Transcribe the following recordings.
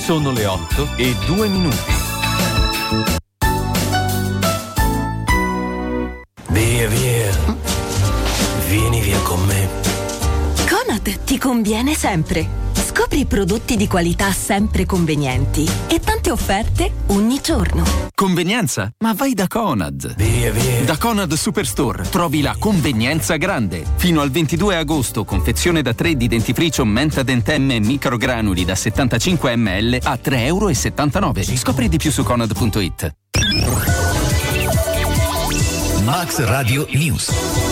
Sono le 8:02. Via, vieni via con me. Conad ti conviene sempre. Scopri prodotti di qualità sempre convenienti e tante offerte ogni giorno. Convenienza? Ma vai da Conad. Via. Da Conad Superstore trovi la convenienza grande. Fino al 22 agosto, confezione da 3 di dentifricio Menta Dentemme microgranuli da 75 ml a €3,79. Scopri di più su Conad.it. Max Radio News.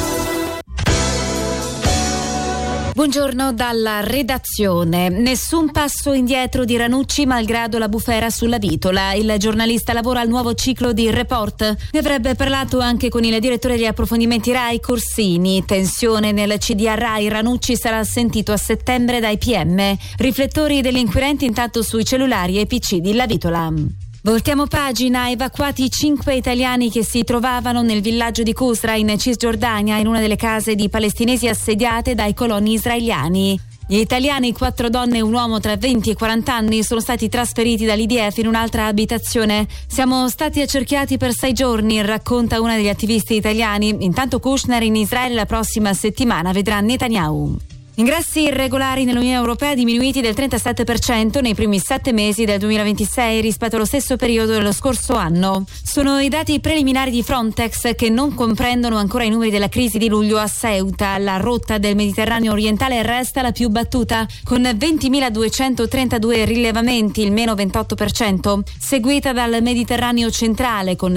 Buongiorno dalla redazione. Nessun passo indietro di Ranucci malgrado la bufera sulla vitola. Il giornalista lavora al nuovo ciclo di Report. Ne avrebbe parlato anche con il direttore degli approfondimenti Rai Corsini. Tensione nel CDA Rai. Ranucci sarà sentito a settembre dai PM. Riflettori degli inquirenti intanto sui cellulari e PC di La Vitola. Voltiamo pagina, evacuati 5 italiani che si trovavano nel villaggio di Qusra in Cisgiordania, in una delle case di palestinesi assediate dai coloni israeliani. Gli italiani, 4 donne e un uomo tra 20 e 40 anni, sono stati trasferiti dall'IDF in un'altra abitazione. Siamo stati accerchiati per 6 giorni, racconta una degli attivisti italiani. Intanto Kushner in Israele la prossima settimana vedrà Netanyahu. Ingressi irregolari nell'Unione Europea diminuiti del 37% nei primi 7 mesi del 2026 rispetto allo stesso periodo dello scorso anno. Sono i dati preliminari di Frontex che non comprendono ancora i numeri della crisi di luglio a Ceuta. La rotta del Mediterraneo orientale resta la più battuta, con 20.232 rilevamenti, il meno 28%, seguita dal Mediterraneo centrale con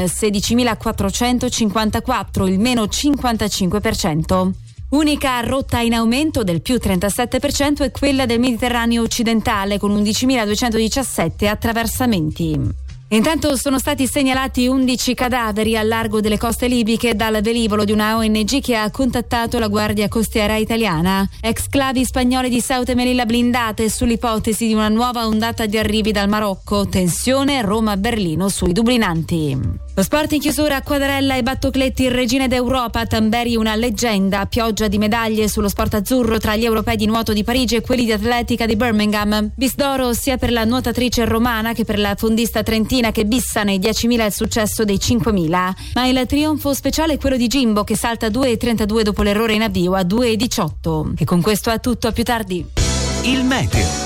16.454, il meno 55%. Unica rotta in aumento del più 37% è quella del Mediterraneo occidentale con 11.217 attraversamenti. Intanto sono stati segnalati 11 cadaveri al largo delle coste libiche dal velivolo di una ONG che ha contattato la Guardia Costiera italiana. Exclavi spagnole di Ceuta e Melilla blindate sull'ipotesi di una nuova ondata di arrivi dal Marocco. Tensione Roma-Berlino sui dublinanti. Lo sport in chiusura, Quadarella e Battocletti, regine d'Europa, Tamberi una leggenda, pioggia di medaglie sullo sport azzurro tra gli europei di nuoto di Parigi e quelli di atletica di Birmingham. Bis d'oro sia per la nuotatrice romana che per la fondista trentina che bissa nei 10.000 il successo dei 5.000. Ma il trionfo speciale è quello di Jimbo che salta 2,32 dopo l'errore in avvio a 2,18. E con questo è tutto, a più tardi. Il meteo.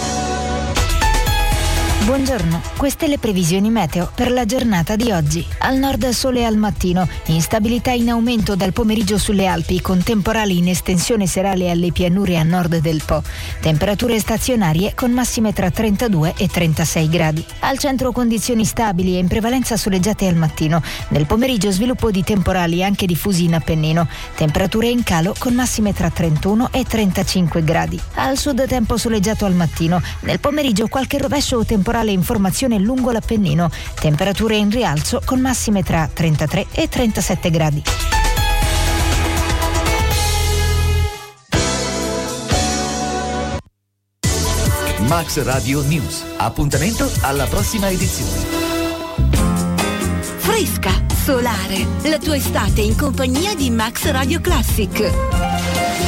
Buongiorno, queste le previsioni meteo per la giornata di oggi. Al nord sole al mattino, instabilità in aumento dal pomeriggio sulle Alpi con temporali in estensione serale alle pianure a nord del Po. Temperature stazionarie con massime tra 32 e 36 gradi. Al centro condizioni stabili e in prevalenza soleggiate al mattino. Nel pomeriggio sviluppo di temporali anche diffusi in Appennino. Temperature in calo con massime tra 31 e 35 gradi. Al sud tempo soleggiato al mattino. Nel pomeriggio qualche rovescio o temporale in formazione lungo l'Appennino, temperature in rialzo con massime tra 33 e 37 gradi. Max Radio News. Appuntamento alla prossima edizione. Fresca, solare, la tua estate in compagnia di Max Radio Classic.